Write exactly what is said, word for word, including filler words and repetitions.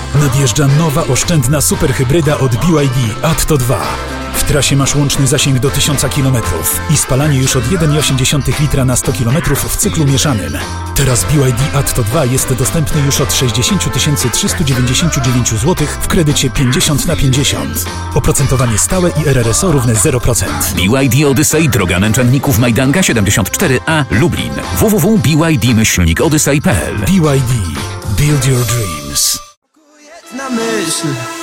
Nadjeżdża nowa oszczędna superhybryda od B Y D Atto dwa. W trasie masz łączny zasięg do tysiąc kilometrów i spalanie już od jeden przecinek osiem litra na sto kilometrów w cyklu mieszanym. Teraz B Y D Atto dwa jest dostępny już od sześćdziesiąt tysięcy trzysta dziewięćdziesiąt dziewięć złotych w kredycie pięćdziesiąt na pięćdziesiąt. Oprocentowanie stałe i R R S O równe zero procent. B Y D Odyssey, droga Męczenników Majdanka siedemdziesiąt cztery A, Lublin. w w w kropka b y d myślnik odyssey kropka p l. B Y D. Build your dreams. Na myśl